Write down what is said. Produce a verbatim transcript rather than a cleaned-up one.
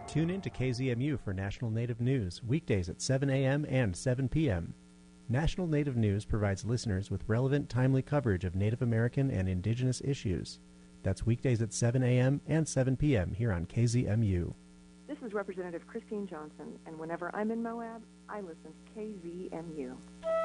Tune in to K Z M U for National Native News, weekdays at seven a.m. and seven p.m. National Native News provides listeners with relevant, timely coverage of Native American and Indigenous issues. That's weekdays at seven a.m. and seven p.m. here on K Z M U. This is Representative Christine Johnson, and whenever I'm in Moab, I listen to K Z M U.